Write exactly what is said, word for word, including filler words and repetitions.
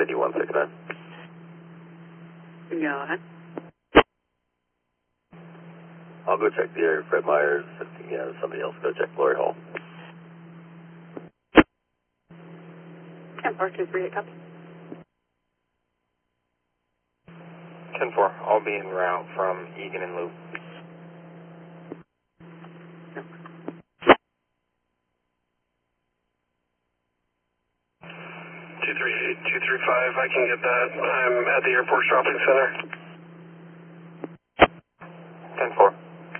fifty-one sixty-nine. Go ahead. I'll go check the area. Fred Myers. Yeah, somebody else go check Glory Hall. ten four two three eight, copy. ten four, I'll be en route from Egan and Loop. two three eight, two three five, I can get that. I'm at the airport shopping center.